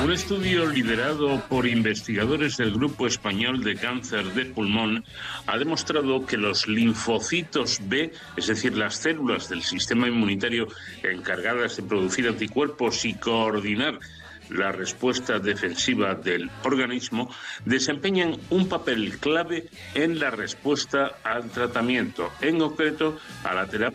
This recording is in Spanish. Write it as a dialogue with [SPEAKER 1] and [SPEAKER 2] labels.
[SPEAKER 1] Un estudio liderado por investigadores del Grupo Español de Cáncer de Pulmón ha demostrado que los linfocitos B, es decir, las células del sistema inmunitario encargadas de producir anticuerpos y coordinar la respuesta defensiva del organismo, desempeñan un papel clave en la respuesta al tratamiento, en concreto a la terapia